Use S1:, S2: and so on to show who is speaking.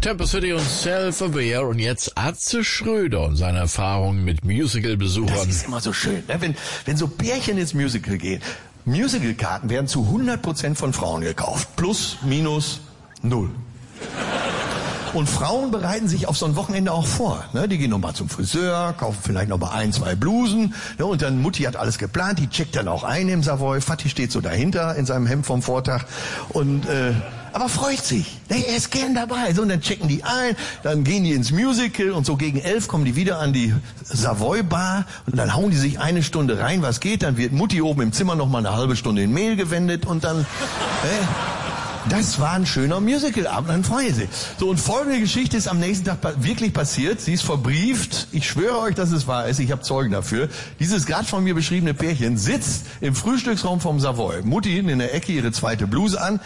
S1: Tempo City und Self-Aware und jetzt Atze Schröder und seine Erfahrungen mit Musical-Besuchern.
S2: Das ist immer so schön, ne? Wenn so Pärchen ins Musical gehen. Musicalkarten werden zu 100% von Frauen gekauft. Plus, minus, null. Und Frauen bereiten sich auf so ein Wochenende auch vor. Ne? Die gehen nochmal zum Friseur, kaufen vielleicht nochmal 1, 2 Blusen. Ne? Und dann Mutti hat alles geplant, die checkt dann auch ein im Savoy. Vati steht so dahinter in seinem Hemd vom Vortag. Und aber freut sich. Ne? Er ist gern dabei. So, und dann checken die ein, dann gehen die ins Musical und so gegen 11 kommen die wieder an die Savoy Bar und dann hauen die sich 1 Stunde rein, was geht. Dann wird Mutti oben im Zimmer nochmal eine halbe Stunde in Mehl gewendet und dann... Das war ein schöner Musical-Abend, dann freuen Sie. So, und folgende Geschichte ist am nächsten Tag wirklich passiert. Sie ist verbrieft. Ich schwöre euch, dass es wahr ist. Ich habe Zeugen dafür. Dieses gerade von mir beschriebene Pärchen sitzt im Frühstücksraum vom Savoy. Mutti in der Ecke ihre zweite Bluse an.